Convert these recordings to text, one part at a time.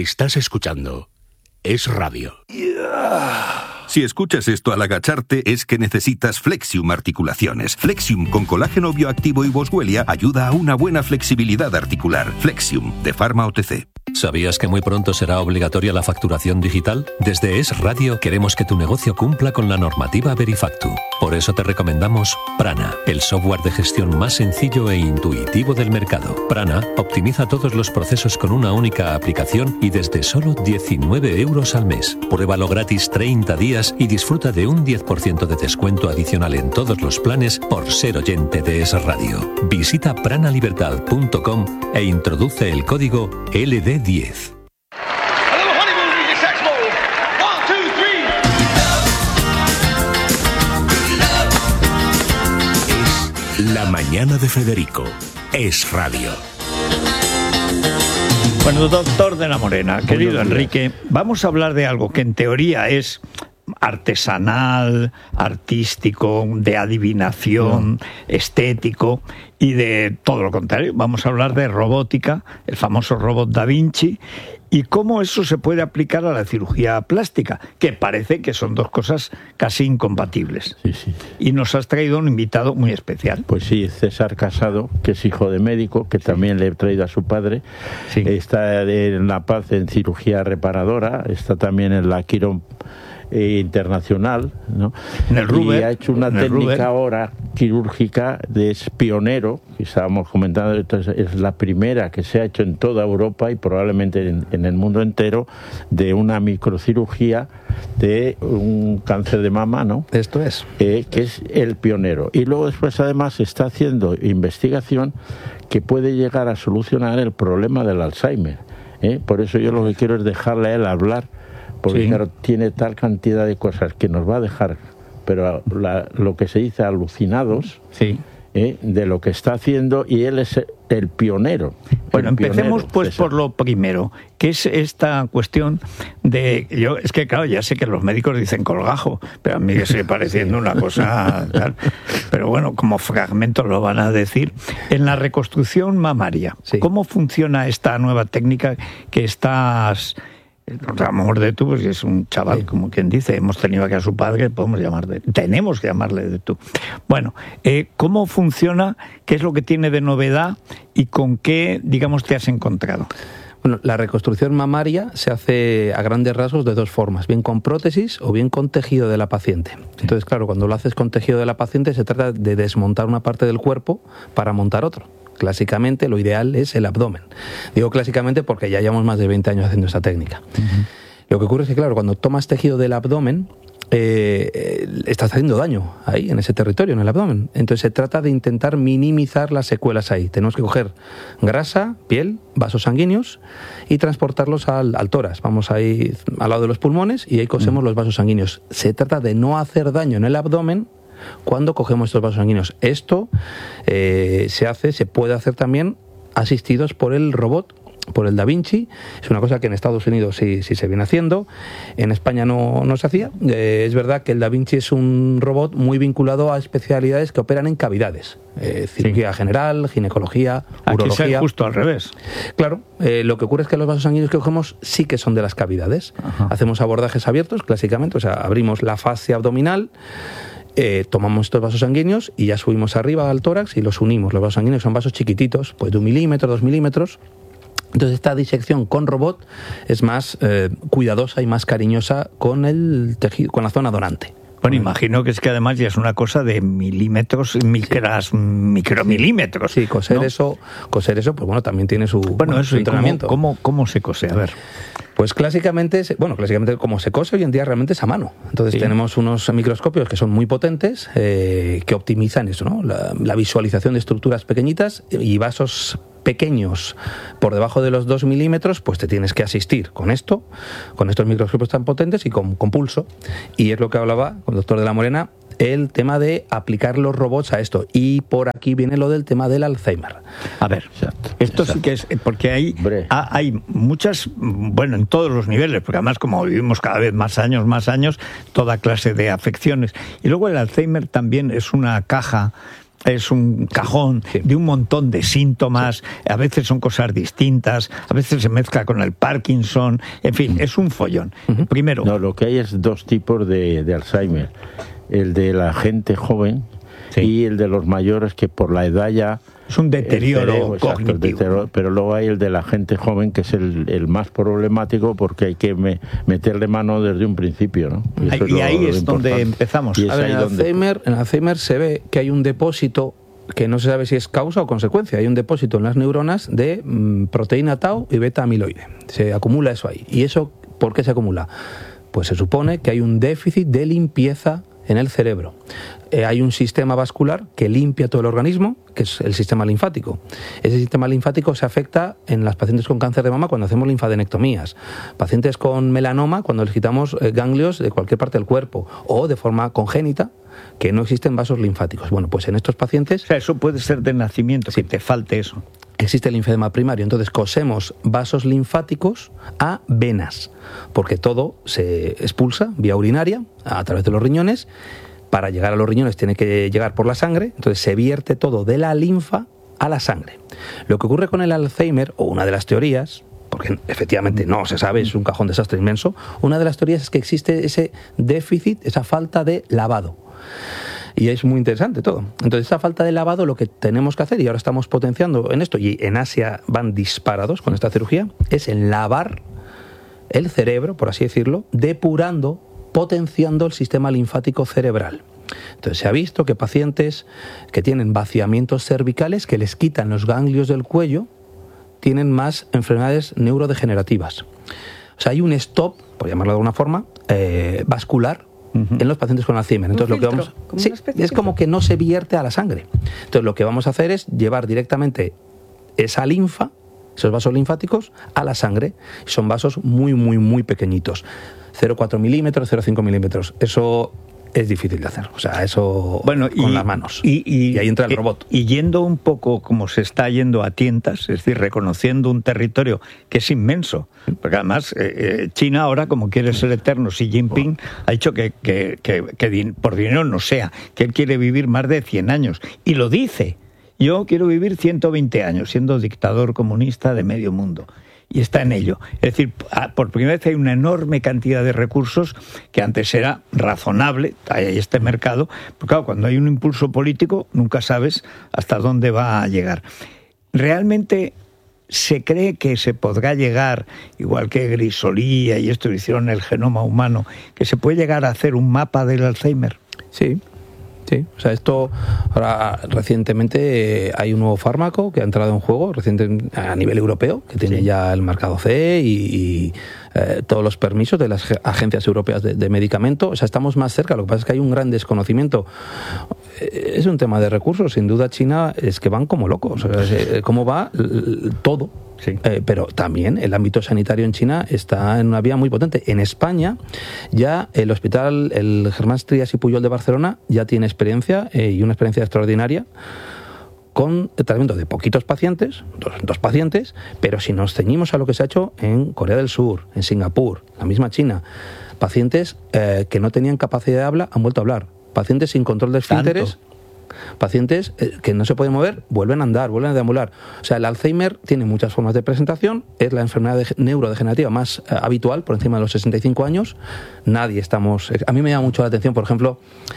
Estás escuchando Es Radio. Si escuchas esto al agacharte es que necesitas Flexium Articulaciones. Flexium con colágeno bioactivo y boswellia ayuda a una buena flexibilidad articular. Flexium, de Pharma OTC. ¿Sabías que muy pronto será obligatoria la facturación digital? Desde Es Radio queremos que tu negocio cumpla con la normativa Verifactu. Por eso te recomendamos Prana, el software de gestión más sencillo e intuitivo del mercado. Prana optimiza todos los procesos con una única aplicación y desde solo 19 euros al mes. Pruébalo gratis 30 días y disfruta de un 10% de descuento adicional en todos los planes por ser oyente de Es Radio. Visita pranalibertad.com e introduce el código LD10. La mañana de Federico. Es Radio. Bueno, doctor de la Morena, querido Enrique, vamos a hablar de algo que en teoría es artesanal, artístico, de adivinación, estético y de todo lo contrario. Vamos a hablar de robótica, el famoso robot Da Vinci, y cómo eso se puede aplicar a la cirugía plástica, que parece que son dos cosas casi incompatibles. Sí, sí. Y nos has traído un invitado muy especial. Pues sí, César Casado, que es hijo de médico, que también le he traído a su padre. Sí. Está en La Paz en cirugía reparadora, está también en la Quirón internacional, ¿no? En el Ruber, y ha hecho una técnica ahora quirúrgica es pionero, que estábamos comentando, entonces es la primera que se ha hecho en toda Europa y probablemente en el mundo entero, de una microcirugía de un cáncer de mama, ¿no? Esto es. Que es el pionero. Y luego después además está haciendo investigación que puede llegar a solucionar el problema del Alzheimer. Por eso yo lo que quiero es dejarle a él hablar, porque sí, claro, tiene tal cantidad de cosas que nos va a dejar, pero lo que se dice alucinados, sí, de lo que está haciendo, y él es el pionero. Bueno, empecemos pues César, por lo primero, que es esta cuestión de... Es que claro, ya sé que los médicos dicen colgajo, pero a mí me sigue pareciendo una cosa tal. Pero bueno, como fragmentos lo van a decir. En la reconstrucción mamaria, sí, ¿cómo funciona esta nueva técnica que estás... Amor de tú, pues es un chaval, sí, como quien dice, hemos tenido aquí a su padre, tenemos que llamarle de tú. Bueno, ¿cómo funciona? ¿Qué es lo que tiene de novedad? ¿Y con qué, digamos, te has encontrado? Bueno, la reconstrucción mamaria se hace a grandes rasgos de dos formas, bien con prótesis o bien con tejido de la paciente. Entonces, claro, cuando lo haces con tejido de la paciente se trata de desmontar una parte del cuerpo para montar otro. Clásicamente lo ideal es el abdomen. Digo clásicamente porque ya llevamos más de 20 años haciendo esta técnica. Uh-huh. Lo que ocurre es que, claro, cuando tomas tejido del abdomen, estás haciendo daño ahí, en ese territorio, en el abdomen. Entonces se trata de intentar minimizar las secuelas ahí. Tenemos que coger grasa, piel, vasos sanguíneos y transportarlos al tórax. Vamos ahí al lado de los pulmones y ahí cosemos los vasos sanguíneos. Se trata de no hacer daño en el abdomen cuando cogemos estos vasos sanguíneos. Esto se puede hacer también asistidos por el robot, por el Da Vinci. Es una cosa que en Estados Unidos sí se viene haciendo. En España no se hacía. Es verdad que el Da Vinci es un robot muy vinculado a especialidades que operan en cavidades. Cirugía general, ginecología, urología. Aquí es justo al revés. Claro, lo que ocurre es que los vasos sanguíneos que cogemos sí que son de las cavidades. Ajá. Hacemos abordajes abiertos, clásicamente, o sea, abrimos la fascia abdominal, tomamos estos vasos sanguíneos y ya subimos arriba al tórax y los unimos. Los vasos sanguíneos son vasos chiquititos, pues de 1 milímetro, 2 milímetros. Entonces esta disección con robot es más cuidadosa y más cariñosa con el tejido, con la zona donante. Bueno, imagino que es que además ya es una cosa de milímetros, micromilímetros. Sí, coser eso, pues bueno, también tiene su entrenamiento. ¿Cómo se cose? A ver. Pues clásicamente como se cose hoy en día realmente es a mano. Entonces tenemos unos microscopios que son muy potentes, que optimizan eso, ¿no? La visualización de estructuras pequeñitas y vasos pequeños por debajo de los 2 milímetros, pues te tienes que asistir con estos microscopios tan potentes y con pulso. Y es lo que hablaba con el doctor de la Morena, el tema de aplicar los robots a esto. Y por aquí viene lo del tema del Alzheimer. A ver, esto sí que es, porque hay muchas, bueno, en todos los niveles, porque además como vivimos cada vez más años, toda clase de afecciones. Y luego el Alzheimer también es una caja es un cajón de un montón de síntomas, a veces son cosas distintas, a veces se mezcla con el Parkinson, en fin, es un follón. Primero... No, lo que hay es dos tipos de Alzheimer, el de la gente joven y el de los mayores que por la edad ya... Es un deterioro cognitivo. Pero luego hay el de la gente joven, que es el más problemático porque hay que meterle mano desde un principio, ¿no? Y ahí es donde empezamos. A ver, en Alzheimer se ve que hay un depósito que no se sabe si es causa o consecuencia. Hay un depósito en las neuronas de proteína tau y beta amiloide. Se acumula eso ahí. ¿Y eso por qué se acumula? Pues se supone que hay un déficit de limpieza en el cerebro. Hay un sistema vascular que limpia todo el organismo, que es el sistema linfático. Ese sistema linfático se afecta en las pacientes con cáncer de mama cuando hacemos linfadenectomías, pacientes con melanoma cuando les quitamos ganglios de cualquier parte del cuerpo, o de forma congénita, que no existen vasos linfáticos. Bueno, pues en estos pacientes... O sea, eso puede ser de nacimiento, que te falte eso. Existe el linfedema primario, entonces cosemos vasos linfáticos a venas, porque todo se expulsa vía urinaria a través de los riñones. Para llegar a los riñones tiene que llegar por la sangre, entonces se vierte todo de la linfa a la sangre. Lo que ocurre con el Alzheimer, o una de las teorías, porque efectivamente no se sabe, es un cajón desastre inmenso, una de las teorías es que existe ese déficit, esa falta de lavado. Y es muy interesante todo. Entonces, esa falta de lavado, lo que tenemos que hacer, y ahora estamos potenciando en esto, y en Asia van disparados con esta cirugía, es en lavar el cerebro, por así decirlo, depurando, potenciando el sistema linfático cerebral. Entonces, se ha visto que pacientes que tienen vaciamientos cervicales, que les quitan los ganglios del cuello, tienen más enfermedades neurodegenerativas. O sea, hay un stop, por llamarlo de alguna forma, vascular, en los pacientes con Alzheimer. Entonces, lo que vamos, es como que no se vierte a la sangre. Entonces, lo que vamos a hacer es llevar directamente esa linfa, esos vasos linfáticos, a la sangre. Son vasos muy, muy, muy pequeñitos. 0,4 milímetros, 0,5 milímetros. Eso es difícil de hacer. O sea, eso con las manos. Y ahí entra el robot. Y yendo un poco como se está yendo a tientas, es decir, reconociendo un territorio que es inmenso. Porque además, China ahora, como quiere ser eterno, Xi Jinping ha dicho que por dinero no sea, que él quiere vivir más de 100 años. Y lo dice. Yo quiero vivir 120 años, siendo dictador comunista de medio mundo. Y está en ello. Es decir, por primera vez hay una enorme cantidad de recursos que antes era razonable, hay este mercado, pero claro, cuando hay un impulso político nunca sabes hasta dónde va a llegar. Realmente se cree que se podrá llegar, igual que Grisolía y esto hicieron el genoma humano, que se puede llegar a hacer un mapa del Alzheimer. Sí. Sí, o sea, esto ahora recientemente hay un nuevo fármaco que ha entrado en juego a nivel europeo, que tiene ya el marcado CE y todos los permisos de las agencias europeas de medicamento. O sea, estamos más cerca, lo que pasa es que hay un gran desconocimiento. Es un tema de recursos, sin duda China es que van como locos, o sea, cómo va todo. Sí. Pero también el ámbito sanitario en China está en una vía muy potente. En España ya el hospital, el Germán Trías y Pujol de Barcelona, ya tiene experiencia y una experiencia extraordinaria con el tratamiento de poquitos pacientes, dos pacientes, pero si nos ceñimos a lo que se ha hecho en Corea del Sur, en Singapur, la misma China, pacientes que no tenían capacidad de habla han vuelto a hablar, pacientes sin control de esfínteres, pacientes que no se pueden mover, vuelven a andar, vuelven a deambular. O sea, el Alzheimer tiene muchas formas de presentación, es la enfermedad neurodegenerativa más habitual por encima de los 65 años. Nadie estamos... A mí me llama mucho la atención, por ejemplo,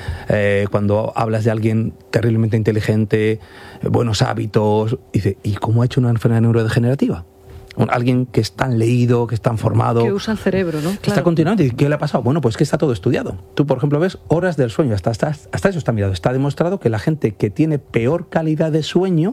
cuando hablas de alguien terriblemente inteligente, buenos hábitos, y dice, ¿y cómo ha hecho una enfermedad neurodegenerativa? Alguien que es tan leído, que es tan formado, que usa el cerebro, ¿no? Claro. Está continuando. ¿Y qué le ha pasado? Bueno, pues que está todo estudiado. Tú, por ejemplo, ves horas del sueño. Hasta eso está mirado. Está demostrado que la gente que tiene peor calidad de sueño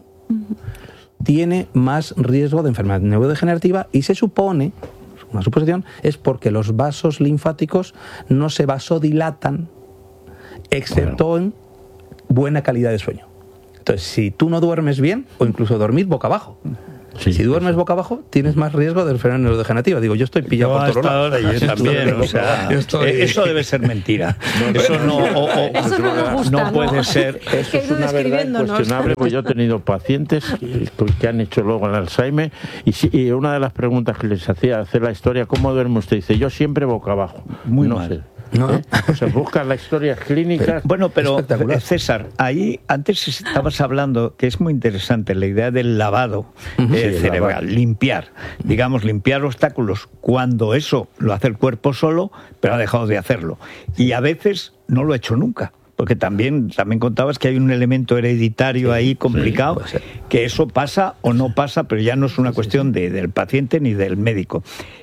tiene más riesgo de enfermedad neurodegenerativa, y se supone, una suposición, es porque los vasos linfáticos no se vasodilatan, excepto en buena calidad de sueño. Entonces, si tú no duermes bien, o incluso dormir boca abajo, si duermes boca abajo, tienes más riesgo de enfermedad neurodegenerativa. Digo, yo estoy pillado por todos lados. Yo también, o sea, eso debe ser mentira. Eso no nos gusta, no puede ser. Eso es una verdad incuestionable, pues yo he tenido pacientes que han hecho luego el Alzheimer, y una de las preguntas que les hacía hacer la historia, ¿cómo duerme usted? Dice, yo siempre boca abajo. Muy mal. ¿no? O sea, buscas las historias clínicas. Pero César, ahí antes estabas hablando, que es muy interesante, la idea del lavado cerebral, limpiar obstáculos, cuando eso lo hace el cuerpo solo, pero ha dejado de hacerlo. Y a veces no lo ha hecho nunca. Porque también contabas que hay un elemento hereditario ahí complicado, que eso pasa o no pasa, pero ya no es una cuestión del paciente ni del médico.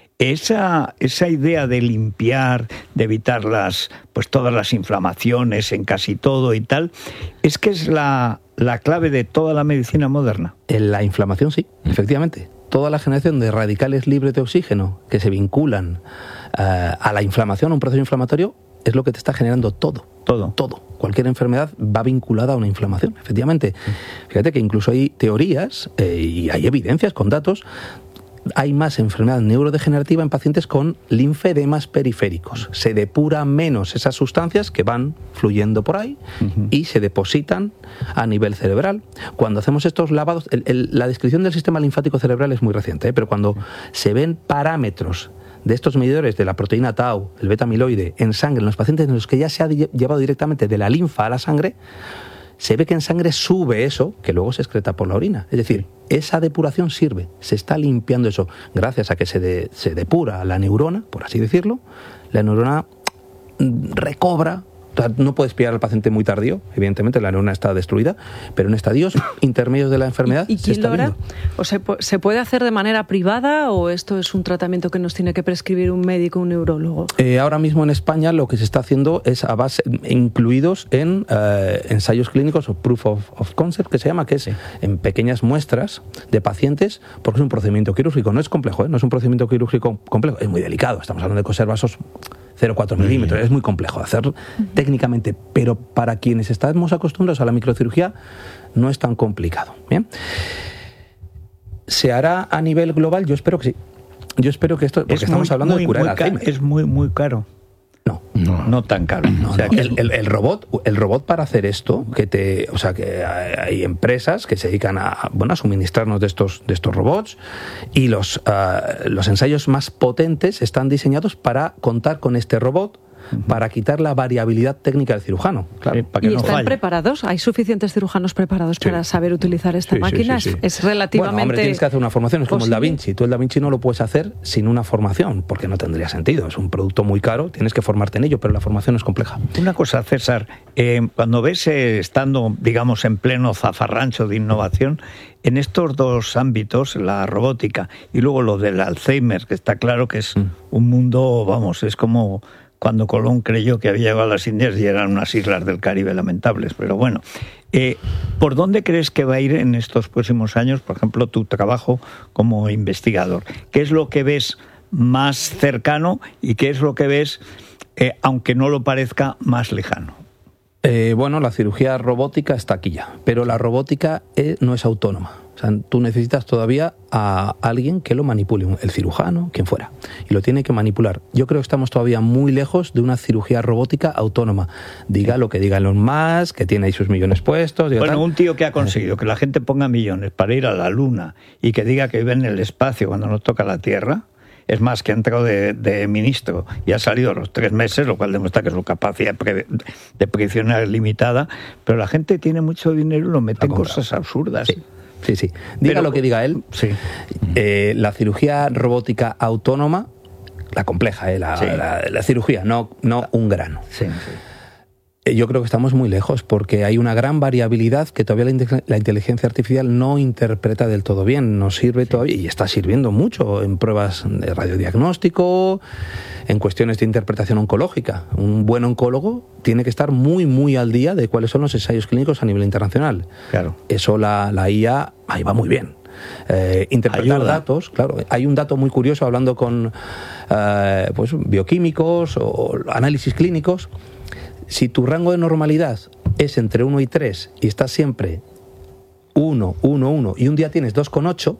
Esa idea de limpiar, de evitar todas las inflamaciones en casi todo y tal, es que es la clave de toda la medicina moderna. En la inflamación, sí, efectivamente. Toda la generación de radicales libres de oxígeno que se vinculan a la inflamación, a un proceso inflamatorio, es lo que te está generando todo. Cualquier enfermedad va vinculada a una inflamación, efectivamente. Fíjate que incluso hay teorías y hay evidencias con datos. Hay más enfermedad neurodegenerativa en pacientes con linfedemas periféricos. Se depuran menos esas sustancias que van fluyendo por ahí y se depositan a nivel cerebral. Cuando hacemos estos lavados, la descripción del sistema linfático cerebral es muy reciente, pero cuando se ven parámetros de estos medidores de la proteína tau, el beta-amiloide, en sangre, en los pacientes en los que ya se ha llevado directamente de la linfa a la sangre, se ve que en sangre sube eso, que luego se excreta por la orina. Es decir, esa depuración sirve, se está limpiando eso. Gracias a que se depura la neurona, por así decirlo, la neurona recobra. No puedes pillar al paciente muy tardío, evidentemente la neurona está destruida, pero en estadios intermedios de la enfermedad ¿Y quién lo hará? ¿O se puede hacer de manera privada o esto es un tratamiento que nos tiene que prescribir un médico, un neurólogo? Ahora mismo en España lo que se está haciendo es a base, incluidos en ensayos clínicos o proof of concept, que se llama, que es en pequeñas muestras de pacientes, porque es un procedimiento quirúrgico, no es complejo, no es un procedimiento quirúrgico complejo, es muy delicado, estamos hablando de coser vasos 0,4 milímetros, es muy complejo de hacer técnicamente, pero para quienes estamos acostumbrados a la microcirugía no es tan complicado. ¿Bien? ¿Se hará a nivel global? Yo espero que sí. Yo espero que esto, porque estamos hablando de curar Alzheimer. Es muy caro. No tan caro. O sea, que el robot para hacer esto, que hay empresas que se dedican a suministrarnos de estos robots, y los ensayos más potentes están diseñados para contar con este robot, para quitar la variabilidad técnica del cirujano. Claro, para que ¿Y están preparados? ¿Hay suficientes cirujanos preparados para saber utilizar esta máquina? Sí. Es relativamente... Bueno, hombre, tienes que hacer una formación, es como el Da Vinci. Tú el Da Vinci no lo puedes hacer sin una formación, porque no tendría sentido. Es un producto muy caro, tienes que formarte en ello, pero la formación es compleja. Una cosa, César, cuando ves estando, digamos, en pleno zafarrancho de innovación, en estos dos ámbitos, la robótica y luego lo del Alzheimer, que está claro que es un mundo, es como cuando Colón creyó que había llegado a las Indias y eran unas islas del Caribe lamentables. Pero bueno, ¿por dónde crees que va a ir en estos próximos años, por ejemplo, tu trabajo como investigador? ¿Qué es lo que ves más cercano y qué es lo que ves, aunque no lo parezca, más lejano? La cirugía robótica está aquí ya, pero la robótica no es autónoma. O sea, tú necesitas todavía a alguien que lo manipule, el cirujano, quien fuera, y lo tiene que manipular. Yo creo que estamos todavía muy lejos de una cirugía robótica autónoma. Diga lo que diga Elon Musk, que tiene ahí sus millones puestos. Un tío que ha conseguido que la gente ponga millones para ir a la Luna y que diga que vive en el espacio cuando nos toca la Tierra. Es más, que ha entrado de ministro y ha salido a los 3 meses, lo cual demuestra que su capacidad de predicción es limitada, pero la gente tiene mucho dinero y lo mete en cosas absurdas. Sí. Diga lo que diga él. Sí. La cirugía robótica autónoma, la compleja, la cirugía, no un grano. Sí. Yo creo que estamos muy lejos porque hay una gran variabilidad que todavía la inteligencia artificial no interpreta del todo bien. Nos sirve todavía, y está sirviendo mucho en pruebas de radiodiagnóstico, en cuestiones de interpretación oncológica. Un buen oncólogo tiene que estar muy, muy al día de cuáles son los ensayos clínicos a nivel internacional. Claro. Eso la IA ahí va muy bien. Interpretar datos, claro. Hay un dato muy curioso hablando con bioquímicos o análisis clínicos. Si tu rango de normalidad es entre 1 y 3 y estás siempre 1, 1, 1 y un día tienes 2,8,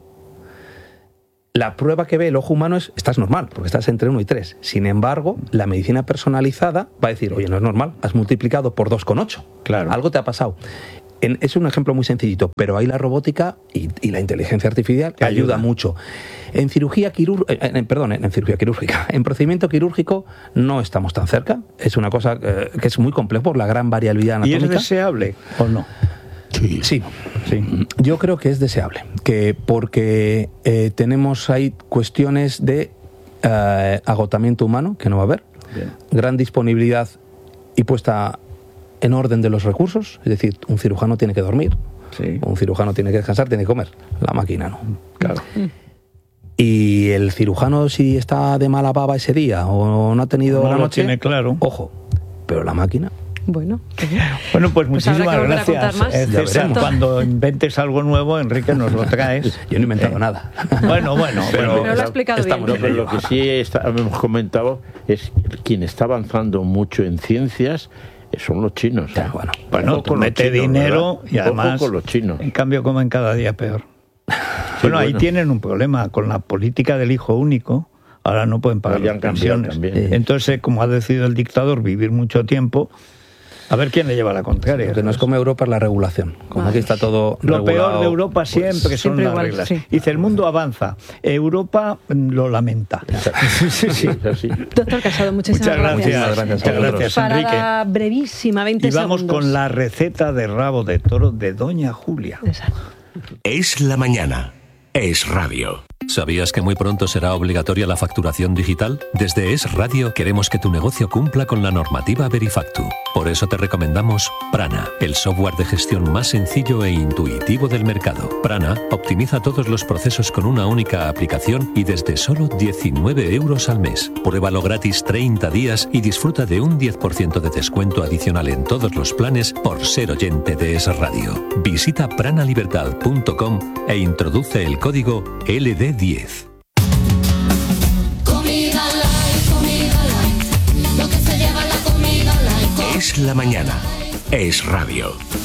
la prueba que ve el ojo humano estás normal, porque estás entre 1 y 3. Sin embargo, la medicina personalizada va a decir, oye, no es normal, has multiplicado por 2,8. Claro. Algo te ha pasado. es un ejemplo muy sencillito, pero ahí la robótica y la inteligencia artificial ayuda mucho. En cirugía quirúrgica, en procedimiento quirúrgico no estamos tan cerca. Es una cosa que es muy compleja por la gran variabilidad anatómica. ¿Y es deseable o no? Sí. Yo creo que es deseable, porque tenemos ahí cuestiones de agotamiento humano, que no va a haber, gran disponibilidad y puesta en orden de los recursos, es decir, un cirujano tiene que dormir, un cirujano tiene que descansar, tiene que comer, la máquina no. Claro. Y el cirujano, si está de mala baba ese día o no ha tenido la noche, tiene claro. Ojo, pero la máquina... Bueno, pues muchísimas gracias, César. Cuando inventes algo nuevo, Enrique, nos lo traes. Yo no he inventado nada. Bueno, pero lo ha explicado bien. Pero lo que sí hemos comentado es quien está avanzando mucho en ciencias son los chinos. Bueno, tú mete dinero, ¿verdad? Y además, con los chinos. En cambio, comen cada día peor. Bueno, ahí tienen un problema con la política del hijo único. Ahora no pueden pagar las pensiones. Entonces, como ha decidido el dictador vivir mucho tiempo, a ver quién le lleva la contraria. Lo que nos come Europa es la regulación. Como aquí está todo lo regulado, peor de Europa siempre son las reglas. Sí. Dice, el mundo avanza, Europa lo lamenta. Sí. Doctor Casado, muchas gracias. Muchas gracias, Enrique. Parada brevísima, 20 segundos. Y vamos con la receta de rabo de toro de Doña Julia. Exacto. Es la mañana. Es radio. ¿Sabías que muy pronto será obligatoria la facturación digital? Desde Es Radio queremos que tu negocio cumpla con la normativa Verifactu. Por eso te recomendamos Prana, el software de gestión más sencillo e intuitivo del mercado. Prana optimiza todos los procesos con una única aplicación y desde solo 19 euros al mes. Pruébalo gratis 30 días y disfruta de un 10% de descuento adicional en todos los planes por ser oyente de Es Radio. Visita pranalibertad.com e introduce el código LD10. Comida light, lo que se lleva la comida light. Es la mañana. Es radio.